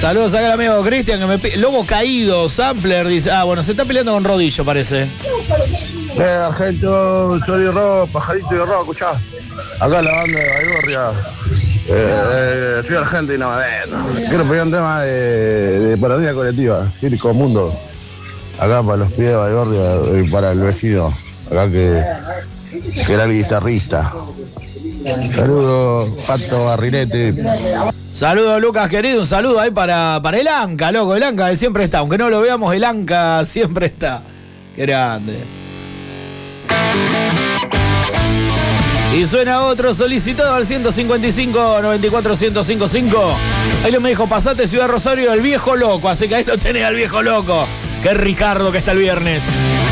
Saludos acá al amigo Cristian, que me Lobo Caído, Sampler, dice. Ah, bueno, se está peleando con Rodillo, parece. Argento, Chori Rock, Pajarito y Rock, escuchá. Acá la banda de Baigorria. Soy argentino, quiero pedir un tema de parodía colectiva, Circo Mundo. Acá para los pies de Baigorria y para el vecino. Acá que era el guitarrista. Saludos, Pato Barrilete. Saludos, Lucas, querido. Un saludo ahí para el Anca, loco. El Anca siempre está. Aunque no lo veamos, el Anca siempre está. Qué grande. Y suena otro solicitado al 155-94-1055. Ahí lo me dijo, pasate Ciudad Rosario, el viejo loco. Así que ahí lo tenés al viejo loco. Qué Ricardo que está el viernes.